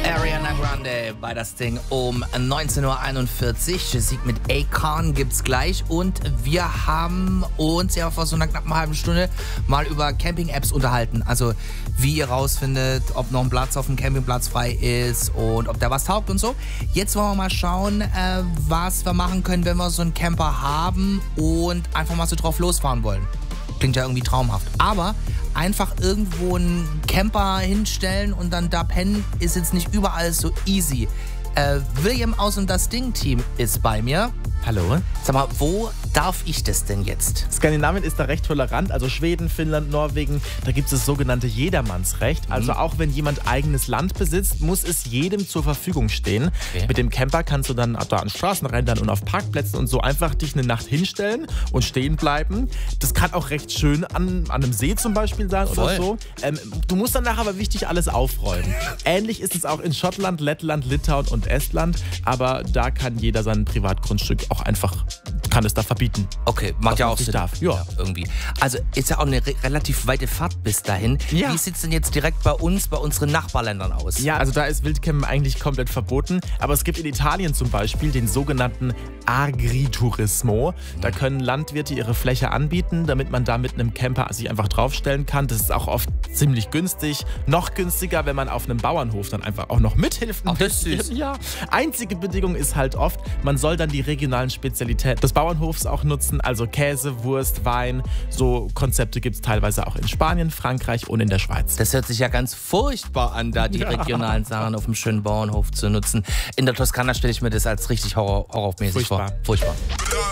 Ariana Grande bei das Ding um 19.41 Uhr. Sieg mit Akon gibt's gleich. Und wir haben uns ja vor so einer knappen halben Stunde mal über Camping-Apps unterhalten. Also wie ihr rausfindet, ob noch ein Platz auf dem Campingplatz frei ist und ob der was taugt und so. Jetzt wollen wir mal schauen, was wir machen können, wenn wir so einen Camper haben und einfach mal so drauf losfahren wollen. Klingt ja irgendwie traumhaft. Aber einfach irgendwo einen Camper hinstellen und dann da pennen, ist jetzt nicht überall so easy. William aus dem Das Ding-Team ist bei mir. Hallo. Sag mal, wo darf ich das denn jetzt? Skandinavien ist da recht tolerant, also Schweden, Finnland, Norwegen, da gibt es das sogenannte Jedermannsrecht. Also auch wenn jemand eigenes Land besitzt, muss es jedem zur Verfügung stehen. Okay. Mit dem Camper kannst du dann da an Straßenrändern und auf Parkplätzen und so einfach dich eine Nacht hinstellen und stehen bleiben. Das kann auch recht schön an einem See zum Beispiel sein oder so. Du musst danach aber wichtig alles aufräumen. Ähnlich ist es auch in Schottland, Lettland, Litauen und Estland, aber da kann jeder sein Privatgrundstück auch einfach, kann es da verbieten. Okay, macht ja auch Sinn. Darf. Ja. Irgendwie. Also ist ja auch eine relativ weite Fahrt bis dahin. Ja. Wie sieht es denn jetzt direkt bei uns, bei unseren Nachbarländern aus? Ja, also da ist Wildcampen eigentlich komplett verboten. Aber es gibt in Italien zum Beispiel den sogenannten Agriturismo. Da können Landwirte ihre Fläche anbieten, damit man da mit einem Camper sich einfach draufstellen kann. Das ist auch oft ziemlich günstig. Noch günstiger, wenn man auf einem Bauernhof dann einfach auch noch mithilft. Ach, das ist süß. Ja. Einzige Bedingung ist halt oft, man soll dann die regionalen Spezialitäten des Bauernhofs auch nutzen. Also Käse, Wurst, Wein. So Konzepte gibt es teilweise auch in Spanien, Frankreich und in der Schweiz. Das hört sich ja ganz furchtbar an, da die regionalen Sachen auf dem schönen Bauernhof zu nutzen. In der Toskana stelle ich mir das als richtig horrormäßig vor. Furchtbar.